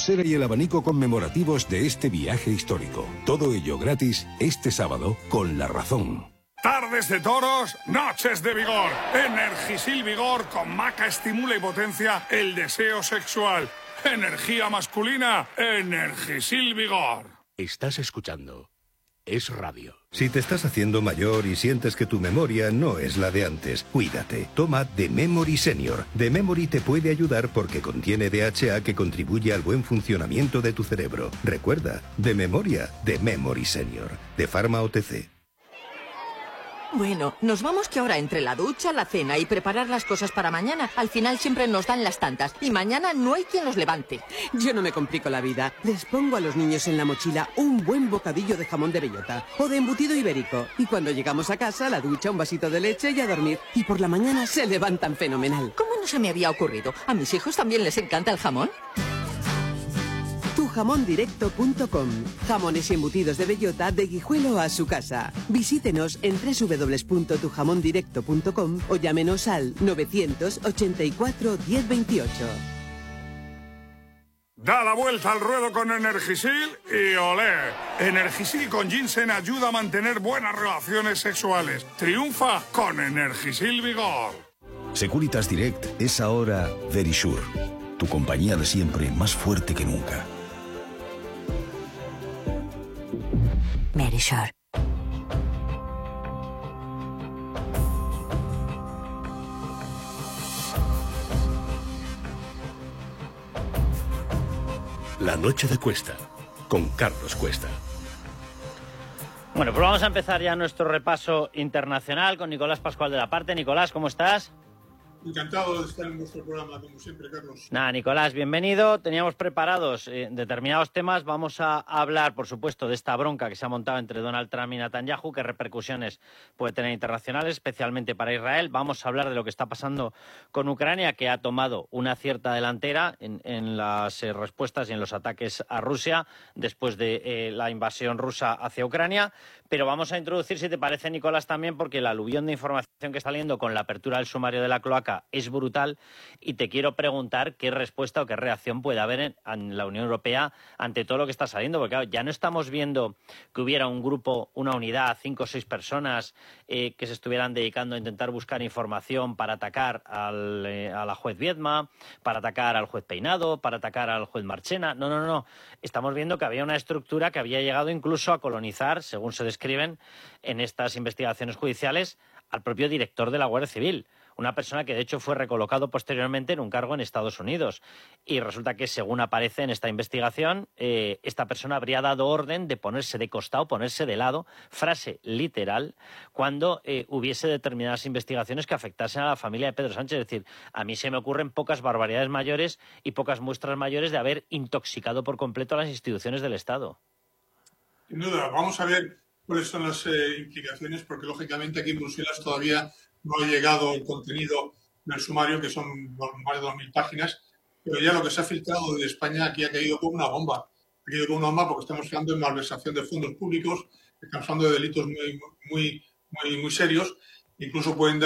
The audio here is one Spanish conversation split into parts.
pulsera y el abanico conmemorativos de este viaje histórico. Todo ello gratis este sábado con La Razón. Tardes de toros, noches de vigor. Energisil Vigor con maca estimula y potencia el deseo sexual. Energía masculina, Energisil Vigor. Estás escuchando Es Radio. Si te estás haciendo mayor y sientes que tu memoria no es la de antes, cuídate. Toma The Memory Senior. The Memory te puede ayudar porque contiene DHA que contribuye al buen funcionamiento de tu cerebro. Recuerda, de memoria, The Memory Senior. De Pharma OTC. Bueno, nos vamos que ahora entre la ducha, la cena y preparar las cosas para mañana, al final siempre nos dan las tantas y mañana no hay quien los levante. Yo no me complico la vida. Les pongo a los niños en la mochila un buen bocadillo de jamón de bellota o de embutido ibérico. Y cuando llegamos a casa, la ducha, un vasito de leche y a dormir. Y por la mañana se levantan fenomenal. ¿Cómo no se me había ocurrido? ¿A mis hijos también les encanta el jamón? Tujamondirecto.com. Jamones y embutidos de bellota de Guijuelo a su casa. Visítenos en www.tujamondirecto.com o llámenos al 984 1028. Da la vuelta al ruedo con Energisil y olé. Energisil con ginseng ayuda a mantener buenas relaciones sexuales. Triunfa con Energisil Vigor. Securitas Direct es ahora Verisure. Tu compañía de siempre, más fuerte que nunca. Verisure. La noche de Cuesta, con Carlos Cuesta. Bueno, pues vamos a empezar ya nuestro repaso internacional con Nicolás Pascual de la Parte. Nicolás, ¿cómo estás? Encantado de estar en vuestro programa, como siempre, Carlos. Nada, Nicolás, bienvenido. Teníamos preparados determinados temas. Vamos a hablar, por supuesto, de esta bronca que se ha montado entre Donald Trump y Netanyahu, qué repercusiones puede tener internacionales, especialmente para Israel. Vamos a hablar de lo que está pasando con Ucrania, que ha tomado una cierta delantera en las respuestas y en los ataques a Rusia después de la invasión rusa hacia Ucrania. Pero vamos a introducir, si te parece, Nicolás, también, porque el aluvión de información que está saliendo con la apertura del sumario de la cloaca es brutal, y te quiero preguntar qué respuesta o qué reacción puede haber en la Unión Europea ante todo lo que está saliendo, porque claro, ya no estamos viendo que hubiera un grupo, una unidad, 5 o 6 personas que se estuvieran dedicando a intentar buscar información para atacar a la juez Viedma, para atacar al juez Peinado, para atacar al juez Marchena. No. Estamos viendo que había una estructura que había llegado incluso a colonizar, según se describen en estas investigaciones judiciales, al propio director de la Guardia Civil, una persona que de hecho fue recolocado posteriormente en un cargo en Estados Unidos. Y resulta que, según aparece en esta investigación, esta persona habría dado orden de ponerse de costado, ponerse de lado, frase literal, cuando hubiese determinadas investigaciones que afectasen a la familia de Pedro Sánchez. Es decir, a mí se me ocurren pocas barbaridades mayores y pocas muestras mayores de haber intoxicado por completo a las instituciones del Estado. Sin duda, vamos a ver cuáles son las implicaciones, porque lógicamente aquí en Bruselas todavía no ha llegado el contenido del sumario, que son más de 2.000 páginas, pero ya lo que se ha filtrado de España aquí ha caído como una bomba. Ha caído como una bomba porque estamos hablando de malversación de fondos públicos, estamos hablando de delitos muy serios, incluso pueden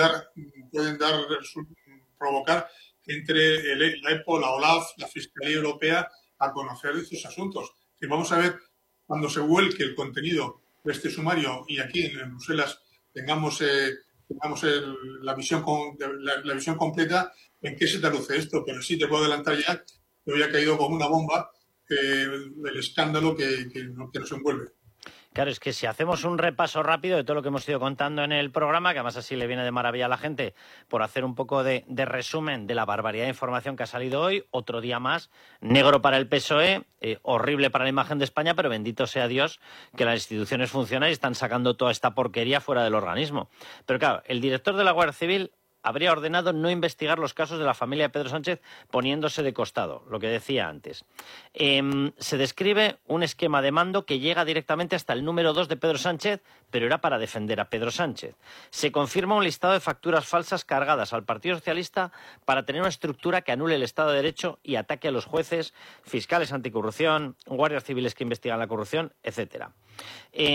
provocar que entre la EPO, la OLAF, la Fiscalía Europea a conocer estos asuntos. Y vamos a ver, cuando se vuelque el contenido de este sumario y aquí en Bruselas tengamos la visión completa, en qué se traduce esto. Pero sí te puedo adelantar ya que hoy ha caído como una bomba el escándalo que nos envuelve. Claro, es que si hacemos un repaso rápido de todo lo que hemos ido contando en el programa, que además así le viene de maravilla a la gente, por hacer un poco de resumen de la barbaridad de información que ha salido hoy, otro día más, negro para el PSOE, horrible para la imagen de España, pero bendito sea Dios que las instituciones funcionan y están sacando toda esta porquería fuera del organismo. Pero claro, el director de la Guardia Civil habría ordenado no investigar los casos de la familia de Pedro Sánchez poniéndose de costado, lo que decía antes. Se describe un esquema de mando que llega directamente hasta el número 2 de Pedro Sánchez, pero era para defender a Pedro Sánchez. Se confirma un listado de facturas falsas cargadas al Partido Socialista para tener una estructura que anule el Estado de Derecho y ataque a los jueces, fiscales anticorrupción, guardias civiles que investigan la corrupción, etcétera.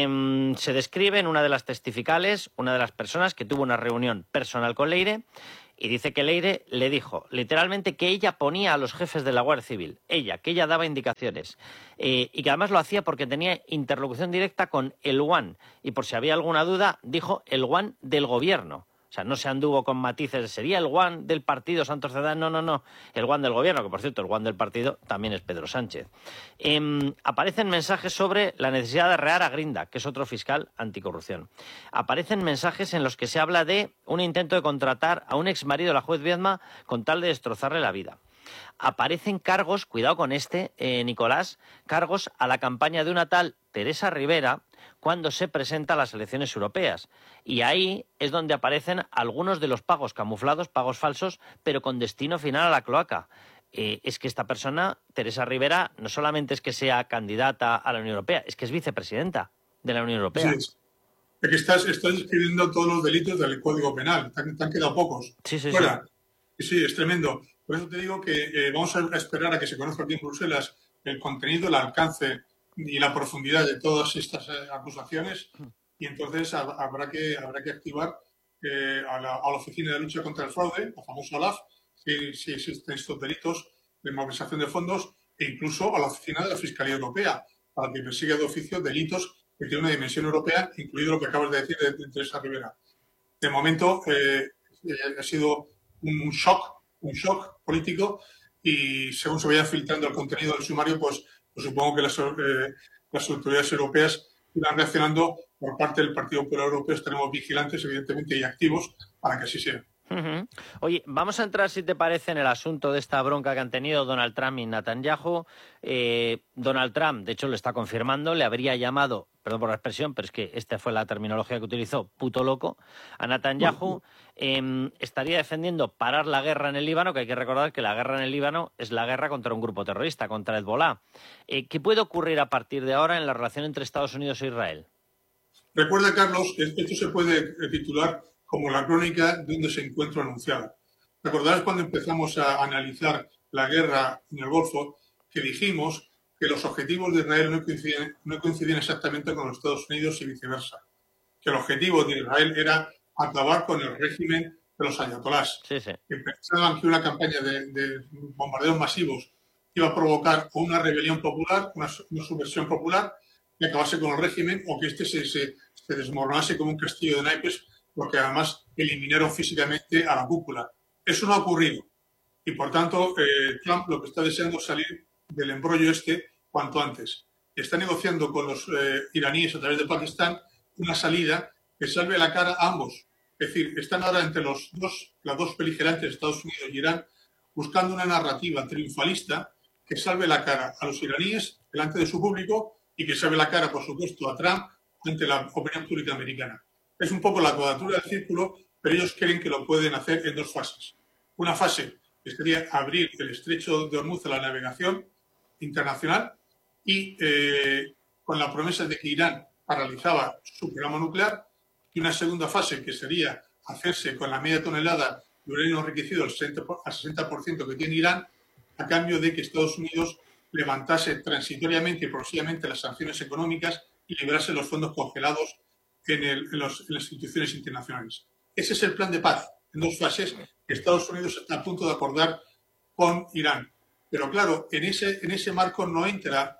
Se describe en una de las testificales una de las personas que tuvo una reunión personal con Leire Y dice que Leire le dijo literalmente que ella ponía a los jefes de la Guardia Civil, que ella daba indicaciones, y que además lo hacía porque tenía interlocución directa con el One. Y por si había alguna duda, dijo el One del gobierno. O sea, no se anduvo con matices, sería el One del partido Santos Cerdán, no, el One del gobierno, que por cierto, el One del partido también es Pedro Sánchez. Aparecen mensajes sobre la necesidad de arrear a Grinda, que es otro fiscal anticorrupción. Aparecen mensajes en los que se habla de un intento de contratar a un exmarido de la juez Viedma con tal de destrozarle la vida. Aparecen cargos, cuidado con Nicolás, cargos a la campaña de una tal Teresa Rivera cuando se presenta a las elecciones europeas. Y ahí es donde aparecen algunos de los pagos camuflados, pagos falsos, pero con destino final a la cloaca. Es que esta persona, Teresa Rivera, no solamente es que sea candidata a la Unión Europea, es que es vicepresidenta de la Unión Europea. Sí, es que estás describiendo todos los delitos del Código Penal. Te han quedado pocos. Sí. Sí, es tremendo. Por eso te digo que vamos a esperar a que se conozca aquí en Bruselas el contenido, el alcance y la profundidad de todas estas acusaciones, y entonces habrá que activar a la Oficina de Lucha contra el Fraude, la famosa OLAF, si existen estos delitos de malversación de fondos, e incluso a la Oficina de la Fiscalía Europea, para que persiga de oficio delitos que tienen una dimensión europea, incluido lo que acabas de decir de Teresa Rivera. De momento ha sido un shock político, y según se vaya filtrando el contenido del sumario, pues supongo que las autoridades europeas irán reaccionando. Por parte del Partido Popular Europeo estaremos vigilantes, evidentemente, y activos para que así sea. Oye, vamos a entrar, si te parece, en el asunto de esta bronca que han tenido Donald Trump y Netanyahu. Donald Trump, de hecho, lo está confirmando, le habría llamado, perdón por la expresión, pero es que esta fue la terminología que utilizó, puto loco, a Netanyahu. Estaría defendiendo parar la guerra en el Líbano, que hay que recordar que la guerra en el Líbano es la guerra contra un grupo terrorista, contra Hezbolá. ¿Qué puede ocurrir a partir de ahora en la relación entre Estados Unidos e Israel? Recuerda, Carlos, esto se puede titular como la crónica de un desencuentro anunciado. ¿Recordarás cuando empezamos a analizar la guerra en el Golfo, que dijimos que los objetivos de Israel no coincidían exactamente con los Estados Unidos y viceversa? Que el objetivo de Israel era acabar con el régimen de los ayatolás. Sí. Que pensaban que una campaña de bombardeos masivos iba a provocar una rebelión popular, una subversión popular, y acabase con el régimen, o que este se desmoronase como un castillo de naipes, porque además eliminaron físicamente a la cúpula. Eso no ha ocurrido. Y por tanto, Trump lo que está deseando es salir del embrollo cuanto antes. Está negociando con los iraníes a través de Pakistán una salida que salve la cara a ambos. Es decir, están ahora entre las dos beligerantes, Estados Unidos y Irán, buscando una narrativa triunfalista que salve la cara a los iraníes delante de su público y que salve la cara, por supuesto, a Trump ante la opinión pública americana. Es un poco la cuadratura del círculo, pero ellos creen que lo pueden hacer en dos fases. Una fase que sería abrir el estrecho de Hormuz a la navegación internacional y con la promesa de que Irán paralizaba su programa nuclear, y una segunda fase que sería hacerse con la media tonelada de uranio enriquecido al 60% que tiene Irán, a cambio de que Estados Unidos levantase transitoriamente y progresivamente las sanciones económicas y liberase los fondos congelados en las instituciones internacionales. Ese es el plan de paz, en dos fases, que Estados Unidos está a punto de acordar con Irán. Pero claro, en ese marco no entra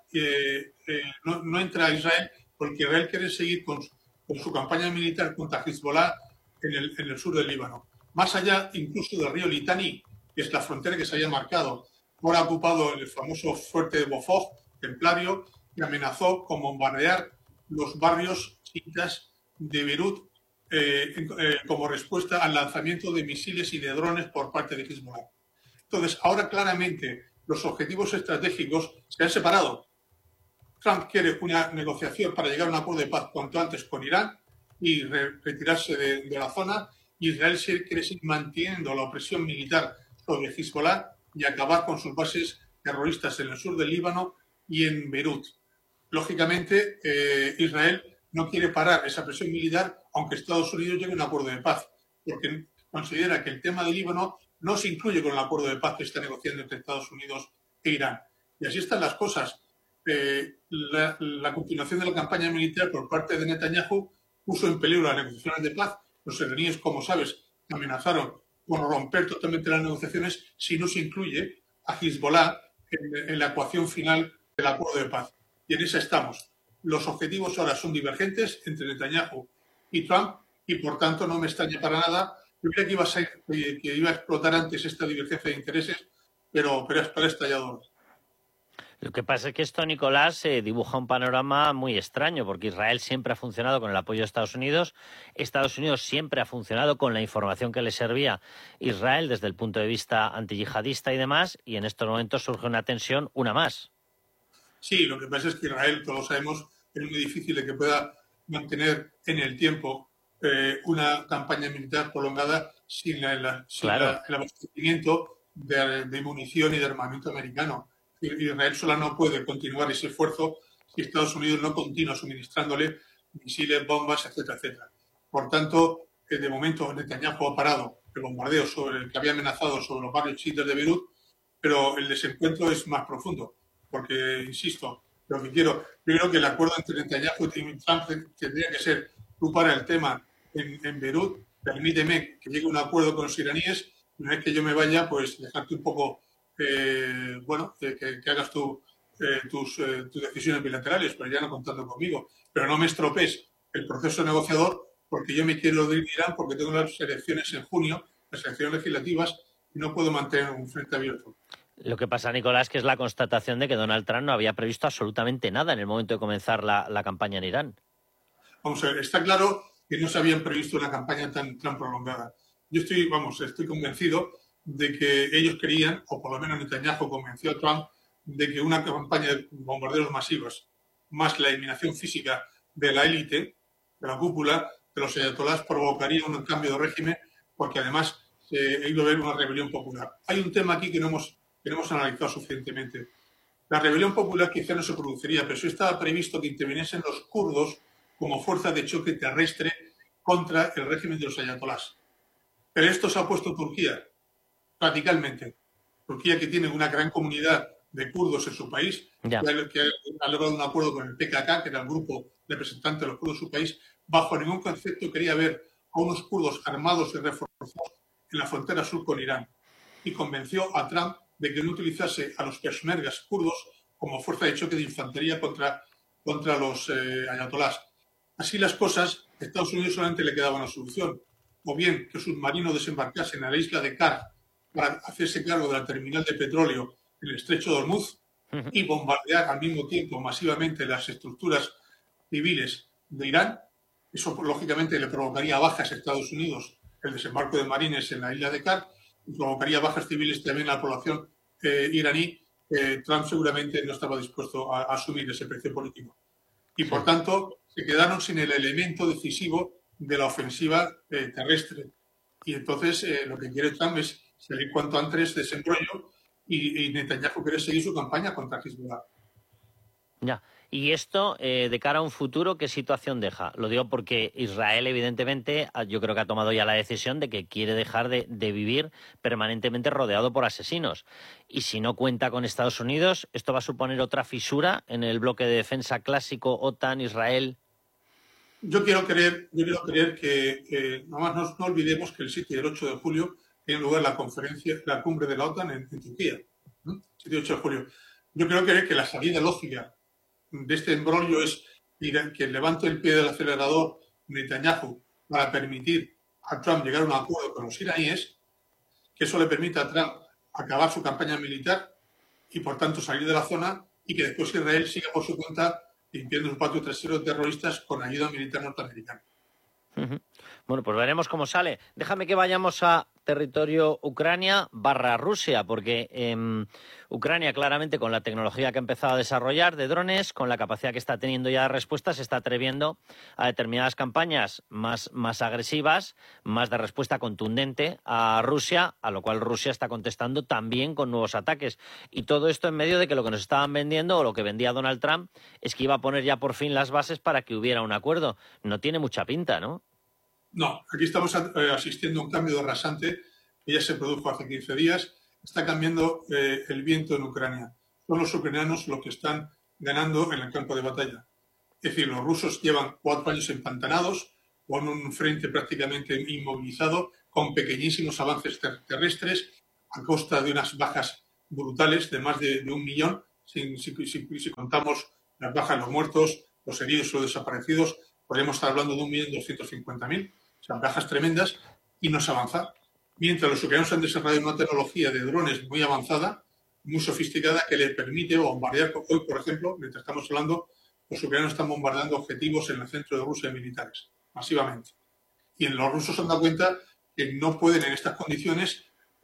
Israel, porque Israel quiere seguir con su campaña militar contra Hezbollah en el sur del Líbano. Más allá incluso del río Litani, que es la frontera que se había marcado. Ahora ha ocupado el famoso fuerte de Bofog, templario, y amenazó con bombardear los barrios chiitas de Beirut como respuesta al lanzamiento de misiles y de drones por parte de Hezbollah. Entonces, ahora claramente los objetivos estratégicos se han separado. Trump quiere una negociación para llegar a un acuerdo de paz cuanto antes con Irán y retirarse de la zona. Israel quiere seguir manteniendo la opresión militar sobre Hezbollah y acabar con sus bases terroristas en el sur del Líbano y en Beirut. Lógicamente, Israel no quiere parar esa presión militar, aunque Estados Unidos llegue a un acuerdo de paz, porque considera que el tema del Líbano no se incluye con el acuerdo de paz que está negociando entre Estados Unidos e Irán. Y así están las cosas. La continuación de la campaña militar por parte de Netanyahu puso en peligro las negociaciones de paz. Los iraníes, como sabes, amenazaron por romper totalmente las negociaciones si no se incluye a Hezbollah en la ecuación final del acuerdo de paz. Y en esa estamos. Los objetivos ahora son divergentes entre Netanyahu y Trump y, por tanto, no me extraña para nada. Yo creía que iba a explotar antes esta divergencia de intereses, pero ha estallado. Lo que pasa es que esto, Nicolás, dibuja un panorama muy extraño, porque Israel siempre ha funcionado con el apoyo de Estados Unidos siempre ha funcionado con la información que le servía Israel desde el punto de vista antiyihadista y demás, y en estos momentos surge una tensión, una más. Sí, lo que pasa es que Israel, todos lo sabemos, es muy difícil de que pueda mantener en el tiempo una campaña militar prolongada sin el abastecimiento de munición y de armamento americano. Israel sola no puede continuar ese esfuerzo si Estados Unidos no continúa suministrándole misiles, bombas, etcétera, etcétera. Por tanto, de momento Netanyahu ha parado el bombardeo que había amenazado sobre los barrios chiítas de Beirut, pero el desencuentro es más profundo, porque, insisto, yo creo que el acuerdo entre Netanyahu y Trump tendría que ser: tú para el tema en Beirut, permíteme que llegue a un acuerdo con los iraníes, y una vez que yo me vaya, pues dejarte un poco, que hagas tus decisiones bilaterales, pero ya no contando conmigo. Pero no me estropees el proceso negociador, porque yo me quiero ir a Irán porque tengo las elecciones en junio, las elecciones legislativas, y no puedo mantener un frente abierto. Lo que pasa, Nicolás, que es la constatación de que Donald Trump no había previsto absolutamente nada en el momento de comenzar la campaña en Irán. Vamos a ver, está claro que no se habían previsto una campaña tan prolongada. Yo estoy convencido de que ellos querían, o por lo menos Netanyahu convenció a Trump, de que una campaña de bombardeos masivos, más la eliminación física de la élite, de la cúpula, de los ayatolás, provocaría un cambio de régimen, porque además iba a haber una rebelión popular. Hay un tema aquí que no hemos analizado suficientemente. La rebelión popular quizá no se produciría, pero sí estaba previsto que interviniesen los kurdos como fuerza de choque terrestre contra el régimen de los ayatolás. Pero esto se ha opuesto Turquía, radicalmente. Turquía, que tiene una gran comunidad de kurdos en su país, que ha logrado un acuerdo con el PKK, que era el grupo representante de los kurdos en su país, bajo ningún concepto quería ver a unos kurdos armados y reforzados en la frontera sur con Irán. Y convenció a Trump de que no utilizase a los peshmergas kurdos como fuerza de choque de infantería contra los ayatolás. Así las cosas, a Estados Unidos solamente le quedaba una solución: o bien que submarinos desembarcasen a la isla de Kar para hacerse cargo de la terminal de petróleo en el estrecho de Hormuz y bombardear al mismo tiempo masivamente las estructuras civiles de Irán. Eso, lógicamente, le provocaría bajas a Estados Unidos, el desembarco de marines en la isla de Kar, y provocaría bajas civiles también a la población iraní. Trump seguramente no estaba dispuesto a asumir ese precio político. Y, por tanto, se quedaron sin el elemento decisivo de la ofensiva terrestre. Y entonces lo que quiere Trump es salir cuanto antes de ese embrollo, y Netanyahu quiere seguir su campaña contra Hezbollah. Ya. Y esto, de cara a un futuro, ¿qué situación deja? Lo digo porque Israel, evidentemente, yo creo que ha tomado ya la decisión de que quiere dejar de vivir permanentemente rodeado por asesinos. Y si no cuenta con Estados Unidos, ¿esto va a suponer otra fisura en el bloque de defensa clásico OTAN-Israel? Yo quiero creer que no olvidemos que el 7 y el 8 de julio tiene lugar la cumbre de la OTAN en Turquía. 7 y 8 de julio. Yo creo que la salida lógica de este embrollo es que levante el pie del acelerador Netanyahu para permitir a Trump llegar a un acuerdo con los iraníes, que eso le permita a Trump acabar su campaña militar y, por tanto, salir de la zona, y que después Israel siga por su cuenta limpiando el patio trasero de terroristas con ayuda militar norteamericana. Bueno, pues veremos cómo sale. Déjame que vayamos a territorio Ucrania/Rusia, porque Ucrania, claramente, con la tecnología que ha empezado a desarrollar de drones, con la capacidad que está teniendo ya de respuesta, se está atreviendo a determinadas campañas más agresivas, más de respuesta contundente a Rusia, a lo cual Rusia está contestando también con nuevos ataques. Y todo esto en medio de que lo que nos estaban vendiendo, o lo que vendía Donald Trump, es que iba a poner ya por fin las bases para que hubiera un acuerdo. No tiene mucha pinta, ¿no? No, aquí estamos asistiendo a un cambio rasante que ya se produjo hace 15 días. Está cambiando el viento en Ucrania. Son los ucranianos los que están ganando en el campo de batalla. Es decir, los rusos llevan 4 años empantanados, con un frente prácticamente inmovilizado, con pequeñísimos avances terrestres a costa de unas bajas brutales de más de 1 millón, si contamos las bajas, los muertos, los heridos o desaparecidos, podríamos estar hablando de 1.250.000, o sea, bajas tremendas, y no se avanza. Mientras los ucranianos han desarrollado una tecnología de drones muy avanzada, muy sofisticada, que le permite bombardear. Hoy, por ejemplo, mientras estamos hablando, los ucranianos están bombardeando objetivos en el centro de Rusia militares, masivamente. Y los rusos se han dado cuenta que no pueden en estas condiciones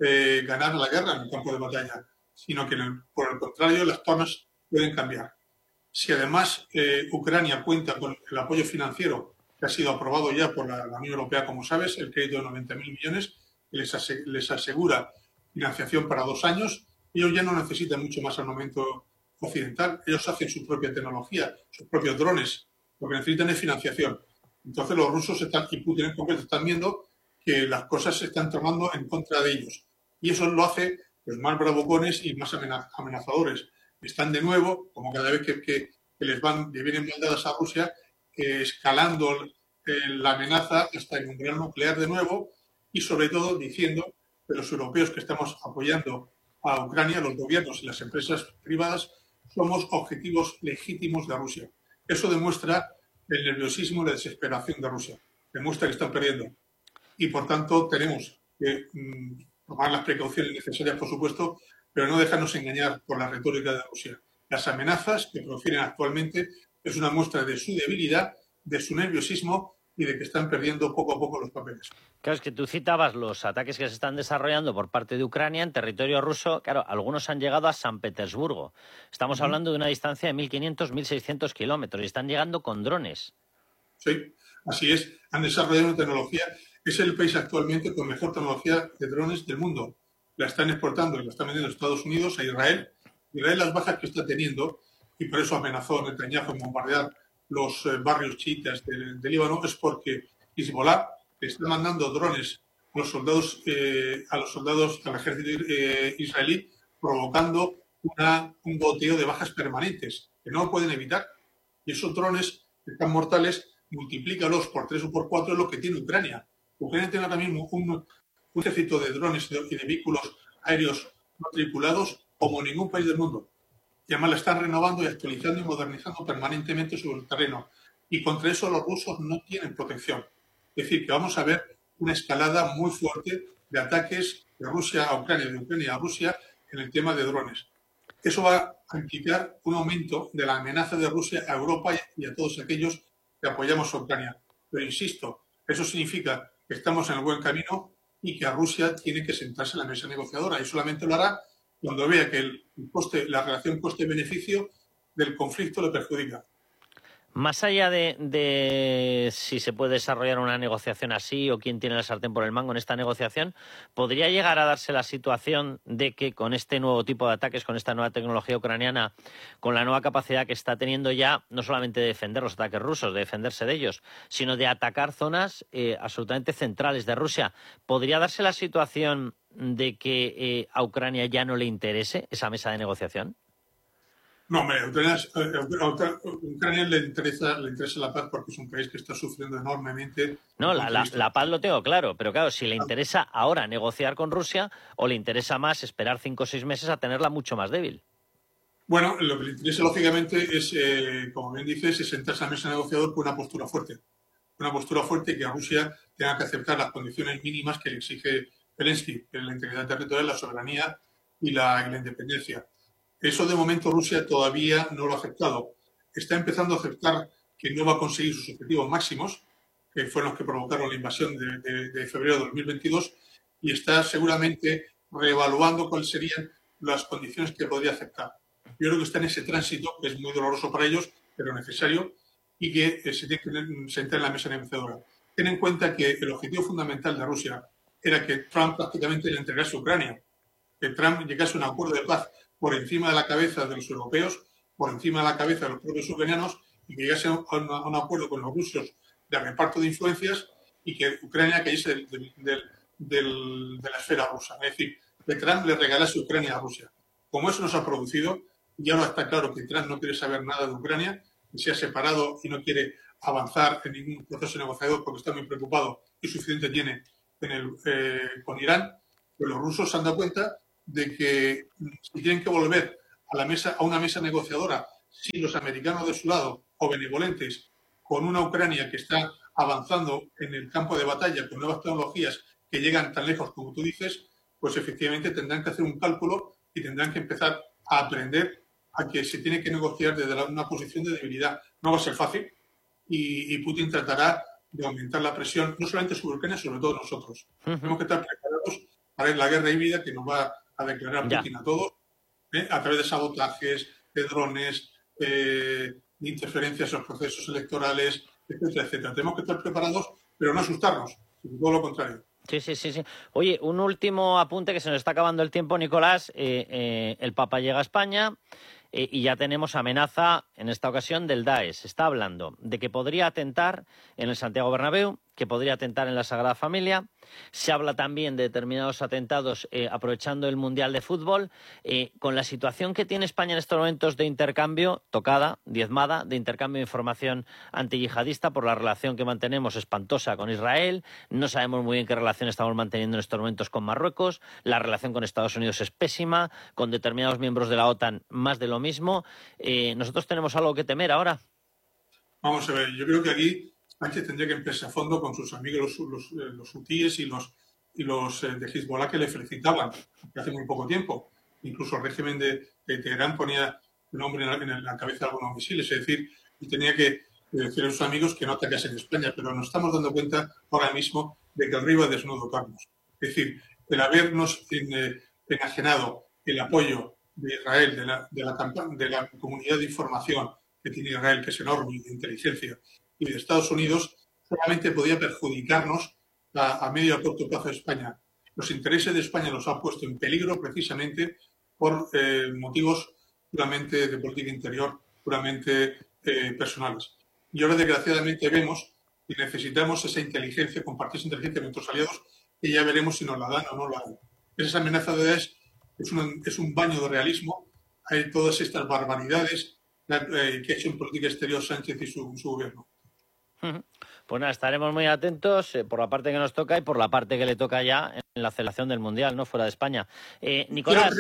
ganar la guerra en el campo de batalla, sino que por el contrario las tornas pueden cambiar. Si además Ucrania cuenta con el apoyo financiero que ha sido aprobado ya por la Unión Europea, como sabes, el crédito de 90.000 millones, que les asegura financiación para 2 años, ellos ya no necesitan mucho más armamento occidental, ellos hacen su propia tecnología, sus propios drones, lo que necesitan es financiación. Entonces los rusos y Putin en concreto están viendo que las cosas se están tornando en contra de ellos. Y eso lo hace los más bravucones y más amenazadores. Están de nuevo, como cada vez que le vienen mandadas a Rusia, escalando la amenaza hasta encontrar nuclear de nuevo y sobre todo diciendo que los europeos que estamos apoyando a Ucrania, los gobiernos y las empresas privadas, somos objetivos legítimos de Rusia. Eso demuestra el nerviosismo y la desesperación de Rusia. Demuestra que están perdiendo. Y por tanto tenemos que tomar las precauciones necesarias, por supuesto, pero no dejarnos engañar por la retórica de Rusia. Las amenazas que profieren actualmente es una muestra de su debilidad, de su nerviosismo y de que están perdiendo poco a poco los papeles. Claro, es que tú citabas los ataques que se están desarrollando por parte de Ucrania en territorio ruso. Claro, algunos han llegado a San Petersburgo. Estamos hablando de una distancia de 1.500, 1.600 kilómetros y están llegando con drones. Sí, así es. Han desarrollado una tecnología. Es el país actualmente con mejor tecnología de drones del mundo. La están exportando y la están vendiendo a Estados Unidos, a Israel. Israel las bajas que está teniendo, y por eso amenazó a Netanyahu en bombardear los barrios chiitas de Líbano, es porque Hezbollah está mandando drones a los soldados, al ejército israelí, provocando un goteo de bajas permanentes que no pueden evitar. Y esos drones tan mortales, multiplícalos por 3 o por 4 es lo que tiene Ucrania. Ucrania tiene ahora mismo un ejército de drones y de vehículos aéreos no tripulados como ningún país del mundo. Y además la están renovando y actualizando y modernizando permanentemente sobre el terreno. Y contra eso los rusos no tienen protección. Es decir, que vamos a ver una escalada muy fuerte de ataques de Rusia a Ucrania, de Ucrania a Rusia en el tema de drones. Eso va a implicar un aumento de la amenaza de Rusia a Europa y a todos aquellos que apoyamos a Ucrania. Pero insisto, eso significa que estamos en el buen camino y que a Rusia tiene que sentarse en la mesa negociadora y solamente lo hará cuando vea que la relación coste-beneficio del conflicto le perjudica. Más allá de si se puede desarrollar una negociación así o quién tiene la sartén por el mango en esta negociación, ¿podría llegar a darse la situación de que con este nuevo tipo de ataques, con esta nueva tecnología ucraniana, con la nueva capacidad que está teniendo ya, no solamente de defender los ataques rusos, de defenderse de ellos, sino de atacar zonas absolutamente centrales de Rusia, ¿podría darse la situación de que a Ucrania ya no le interese esa mesa de negociación? No, hombre, a Ucrania le interesa la paz porque es un país que está sufriendo enormemente. No, la paz lo tengo claro, pero claro, si le interesa ahora negociar con Rusia o le interesa más esperar 5 o 6 meses a tenerla mucho más débil. Bueno, lo que le interesa lógicamente es, como bien dices, es sentarse a la mesa negociador con una postura fuerte. Una postura fuerte que a Rusia tenga que aceptar las condiciones mínimas que le exige Zelensky, que es la integridad territorial, la soberanía y la independencia. Eso de momento Rusia todavía no lo ha aceptado. Está empezando a aceptar que no va a conseguir sus objetivos máximos, que fueron los que provocaron la invasión de febrero de 2022, y está seguramente reevaluando cuáles serían las condiciones que podría aceptar. Yo creo que está en ese tránsito, que es muy doloroso para ellos, pero necesario, y que se tiene que sentar en la mesa negociadora. Ten en cuenta que el objetivo fundamental de Rusia era que Trump prácticamente le entregase a Ucrania, que Trump llegase a un acuerdo de paz por encima de la cabeza de los europeos, por encima de la cabeza de los propios ucranianos, y que llegase a un acuerdo con los rusos de reparto de influencias y que Ucrania cayese de la esfera rusa. Es decir, que Trump le regalase Ucrania a Rusia. Como eso no se ha producido, y ahora está claro que Trump no quiere saber nada de Ucrania, y se ha separado y no quiere avanzar en ningún proceso negociador porque está muy preocupado y suficiente tiene con Irán, pues los rusos se han dado cuenta de que si tienen que volver a una mesa negociadora, si los americanos de su lado, o benevolentes, con una Ucrania que está avanzando en el campo de batalla con nuevas tecnologías que llegan tan lejos como tú dices, pues efectivamente tendrán que hacer un cálculo y tendrán que empezar a aprender a que se tiene que negociar desde una posición de debilidad. No va a ser fácil y Putin tratará de aumentar la presión, no solamente sobre Ucrania, sobre todo nosotros. Tenemos que estar preparados para la guerra híbrida que nos va a declarar Putin a todos, a través de sabotajes, de drones, de interferencias en los procesos electorales, etcétera, etcétera. Tenemos que estar preparados, pero no asustarnos, sino todo lo contrario. Sí. Oye, un último apunte, que se nos está acabando el tiempo, Nicolás. El Papa llega a España y ya tenemos amenaza, en esta ocasión, del Daesh. Se está hablando de que podría atentar en el Santiago Bernabéu, que podría atentar en la Sagrada Familia. Se habla también de determinados atentados aprovechando el Mundial de Fútbol. Con la situación que tiene España en estos momentos de intercambio, tocada, diezmada, de intercambio de información antiyihadista por la relación que mantenemos espantosa con Israel. No sabemos muy bien qué relación estamos manteniendo en estos momentos con Marruecos. La relación con Estados Unidos es pésima. Con determinados miembros de la OTAN, más de lo mismo. ¿Nosotros tenemos algo que temer ahora? Vamos a ver, yo creo que aquí Sánchez tendría que empezar a fondo con sus amigos los hutíes y los de Hezbollah, que le felicitaban hace muy poco tiempo. Incluso el régimen de Teherán ponía el nombre en la cabeza de algunos misiles. Es decir, y tenía que decir a sus amigos que no atacasen España. Pero nos estamos dando cuenta ahora mismo de que el río es desnudo, Carlos. Es decir, el habernos enajenado el apoyo de Israel, de la comunidad de información que tiene Israel, que es enorme, de inteligencia, y de Estados Unidos, solamente podía perjudicarnos a medio y a corto plazo de España. Los intereses de España los ha puesto en peligro precisamente por motivos puramente de política interior, puramente personales. Y ahora, desgraciadamente, vemos que necesitamos esa inteligencia, compartir esa inteligencia con nuestros aliados, y ya veremos si nos la dan o no la dan. Esa amenaza de Daesh es un baño de realismo. Hay todas estas barbaridades que ha hecho en política exterior Sánchez y su gobierno. Pues nada, estaremos muy atentos por la parte que nos toca y por la parte que le toca ya en la celebración del Mundial, ¿no? Fuera de España. Nicolás.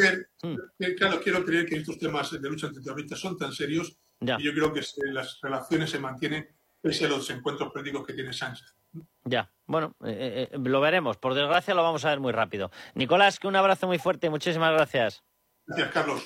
Quiero creer que estos temas de lucha antiterrorista son tan serios y yo creo que las relaciones se mantienen pese a los encuentros políticos que tiene Sánchez. Ya, bueno, lo veremos. Por desgracia lo vamos a ver muy rápido. Nicolás, que un abrazo muy fuerte. Muchísimas gracias. Gracias, Carlos.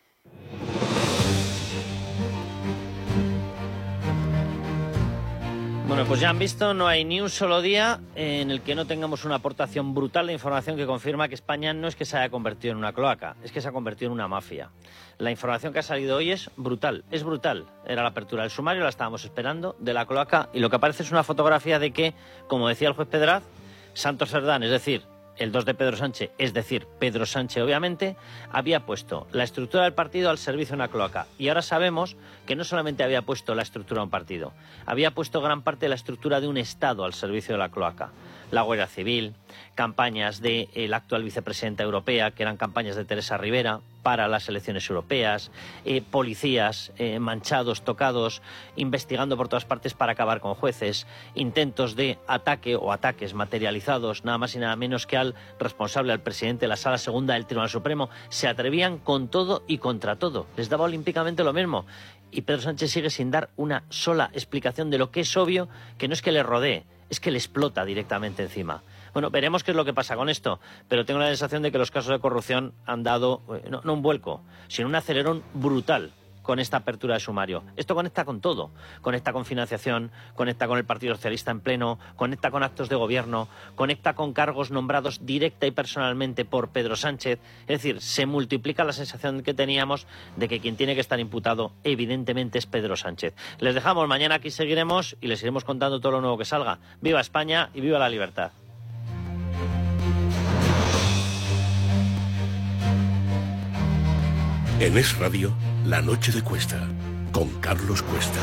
Bueno, pues ya han visto, no hay ni un solo día en el que no tengamos una aportación brutal de información que confirma que España no es que se haya convertido en una cloaca, es que se ha convertido en una mafia. La información que ha salido hoy es brutal, es brutal. Era la apertura del sumario, la estábamos esperando, de la cloaca, y lo que aparece es una fotografía de que, como decía el juez Pedraz, Santos Cerdán, es decir, el 2 de Pedro Sánchez, es decir, Pedro Sánchez obviamente, había puesto la estructura del partido al servicio de una cloaca. Y ahora sabemos que no solamente había puesto la estructura de un partido, había puesto gran parte de la estructura de un Estado al servicio de la cloaca. La Guardia Civil, campañas del actual vicepresidenta europea, que eran campañas de Teresa Rivera para las elecciones europeas, policías manchados, tocados, investigando por todas partes para acabar con jueces, intentos de ataque o ataques materializados, nada más y nada menos que al responsable, al presidente de la Sala Segunda del Tribunal Supremo. Se atrevían con todo y contra todo, les daba olímpicamente lo mismo. Y Pedro Sánchez sigue sin dar una sola explicación de lo que es obvio, que no es que le rodee, es que le explota directamente encima. Bueno, veremos qué es lo que pasa con esto, pero tengo la sensación de que los casos de corrupción han dado, no un vuelco, sino un acelerón brutal con esta apertura de sumario. Esto conecta con todo, conecta con financiación, conecta con el Partido Socialista en pleno, conecta con actos de gobierno, conecta con cargos nombrados directa y personalmente por Pedro Sánchez. Es decir, se multiplica la sensación que teníamos de que quien tiene que estar imputado evidentemente es Pedro Sánchez. Les dejamos, mañana aquí seguiremos y les iremos contando todo lo nuevo que salga. ¡Viva España y viva la libertad! En Es Radio, La Noche de Cuesta, con Carlos Cuesta.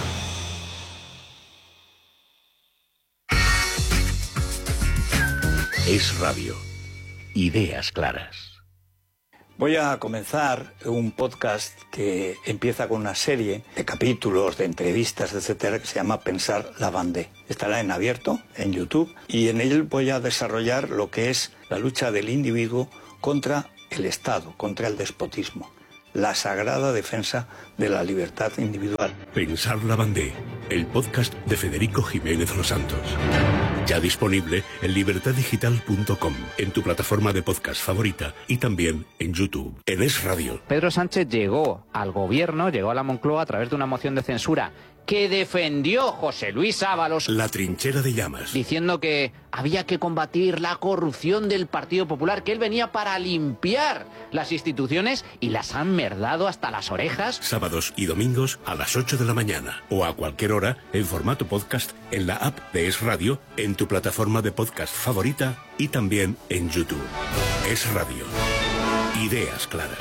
Es Radio. Ideas claras. Voy a comenzar un podcast que empieza con una serie de capítulos, de entrevistas, etcétera, que se llama Pensar la Vendée. Estará en abierto, en YouTube, y en él voy a desarrollar lo que es la lucha del individuo contra el Estado, contra el despotismo. La sagrada defensa de la libertad individual. Pensar la Vendée, el podcast de Federico Jiménez Los Santos. Ya disponible en libertaddigital.com, en tu plataforma de podcast favorita y también en YouTube, en Es Radio. Pedro Sánchez llegó al gobierno, llegó a la Moncloa a través de una moción de censura que defendió José Luis Ábalos. La trinchera de llamas. Diciendo que había que combatir la corrupción del Partido Popular, que él venía para limpiar las instituciones y las han merdado hasta las orejas. Sábados y domingos a las 8 de la mañana o a cualquier hora en formato podcast en la app de Es Radio, en tu plataforma de podcast favorita y también en YouTube. Es Radio. Ideas claras.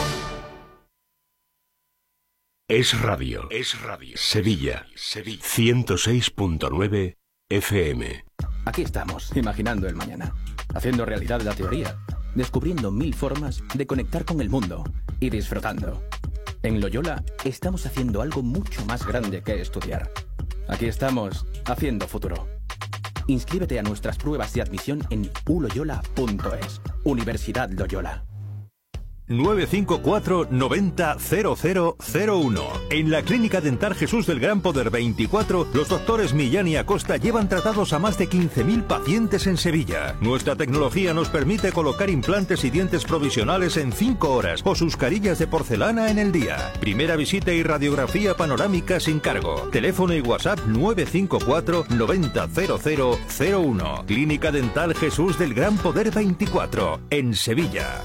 Es Radio. Es Radio. Sevilla. 106.9 FM. Aquí estamos, imaginando el mañana, haciendo realidad la teoría, descubriendo 1000 formas de conectar con el mundo y disfrutando. En Loyola estamos haciendo algo mucho más grande que estudiar. Aquí estamos, haciendo futuro. Inscríbete a nuestras pruebas de admisión en uloyola.es. Universidad Loyola. 954 90 0001. En la Clínica Dental Jesús del Gran Poder 24, los doctores Millán y Acosta llevan tratados a más de 15.000 pacientes en Sevilla. Nuestra tecnología nos permite colocar implantes y dientes provisionales en 5 horas o sus carillas de porcelana en el día. Primera visita y radiografía panorámica sin cargo. Teléfono y WhatsApp 954 90 0001. Clínica Dental Jesús del Gran Poder 24, en Sevilla.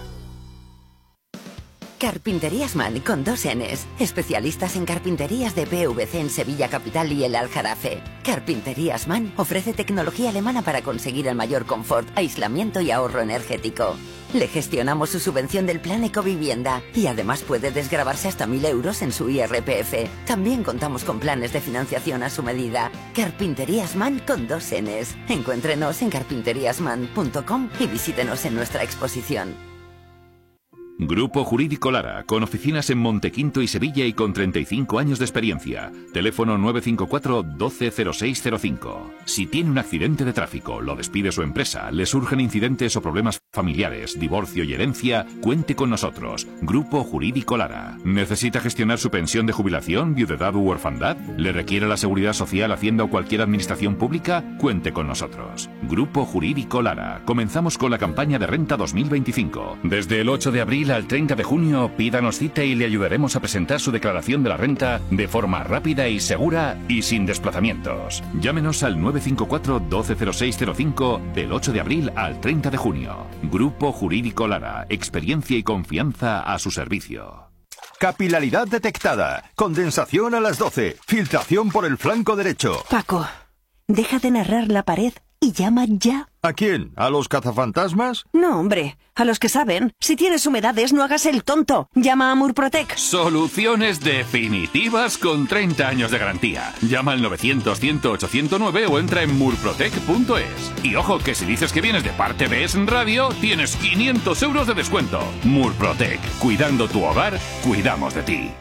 Carpinterías Man con 2 Ns. Especialistas en carpinterías de PVC en Sevilla Capital y el Aljarafe. Carpinterías Man ofrece tecnología alemana para conseguir el mayor confort, aislamiento y ahorro energético. Le gestionamos su subvención del plan Ecovivienda y además puede desgravarse hasta 1.000 euros en su IRPF. También contamos con planes de financiación a su medida. Carpinterías Man con 2 Ns. Encuéntrenos en carpinteriasman.com y visítenos en nuestra exposición. Grupo Jurídico Lara, con oficinas en Montequinto y Sevilla y con 35 años de experiencia. Teléfono 954 120605. Si tiene un accidente de tráfico, lo despide su empresa, le surgen incidentes o problemas familiares, divorcio y herencia, cuente con nosotros. Grupo Jurídico Lara. ¿Necesita gestionar su pensión de jubilación, viudedad u orfandad? ¿Le requiere la seguridad social, Hacienda o cualquier administración pública? Cuente con nosotros. Grupo Jurídico Lara. Comenzamos con la campaña de renta 2025. Desde el 8 de abril al 30 de junio, pídanos cita y le ayudaremos a presentar su declaración de la renta de forma rápida y segura y sin desplazamientos. Llámenos al 954 120605 del 8 de abril al 30 de junio. Grupo Jurídico Lara. Experiencia y confianza a su servicio. Capilaridad detectada. Condensación a las 12. Filtración por el flanco derecho. Paco, deja de narrar la pared y llama ya. ¿A quién? ¿A los cazafantasmas? No, hombre, a los que saben. Si tienes humedades, no hagas el tonto. Llama a Murprotec. Soluciones definitivas con 30 años de garantía. Llama al 900-100-809 o entra en murprotec.es. Y ojo, que si dices que vienes de parte de Es Radio, tienes 500 euros de descuento. Murprotec. Cuidando tu hogar, cuidamos de ti.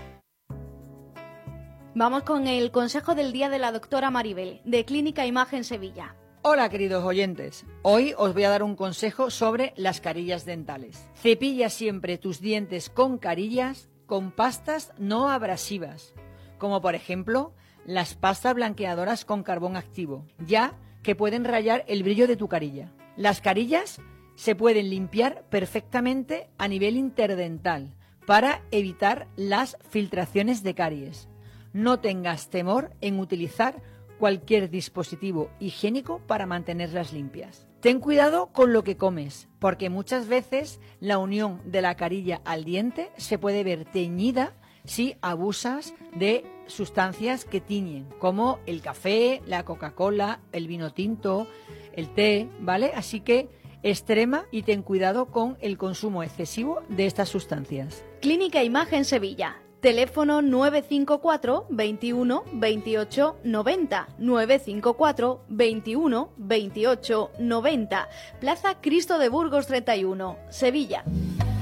Vamos con el consejo del día de la doctora Maribel, de Clínica Imagen Sevilla. Hola queridos oyentes, hoy os voy a dar un consejo sobre las carillas dentales. Cepilla siempre tus dientes con carillas con pastas no abrasivas, como por ejemplo las pastas blanqueadoras con carbón activo, ya que pueden rayar el brillo de tu carilla. Las carillas se pueden limpiar perfectamente a nivel interdental para evitar las filtraciones de caries. No tengas temor en utilizar cualquier dispositivo higiénico para mantenerlas limpias. Ten cuidado con lo que comes, porque muchas veces la unión de la carilla al diente se puede ver teñida si abusas de sustancias que tiñen, como el café, la Coca-Cola, el vino tinto, el té, ¿vale? Así que extrema y ten cuidado con el consumo excesivo de estas sustancias. Clínica Imagen Sevilla. Teléfono 954 21 28 90, 954 21 28 90, Plaza Cristo de Burgos 31, Sevilla.